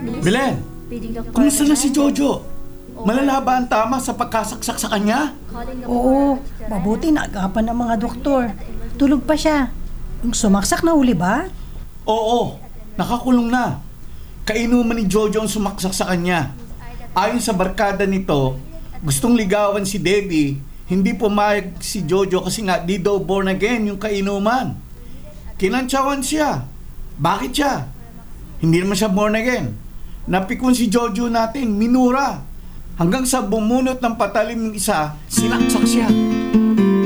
Belen, kumusta na si Jojo? Malala ba ang tama sa pagkasaksak sa kanya? Oo, mabuti naagapan ng mga doktor. Tulog pa siya. Yung sumaksak na uli ba? Oo, nakakulong na. Kainuman ni Jojo ang sumaksak sa kanya. Ayon sa barkada nito, gustong ligawan si Debbie. Hindi pumayag si Jojo kasi nga di daw born again yung kainuman. Kinantsawan siya. Bakit siya? Hindi naman siya born again. Napikon si Jojo natin, minura. Hanggang sa bumunot ng patalim ng isa, sinaksak siya.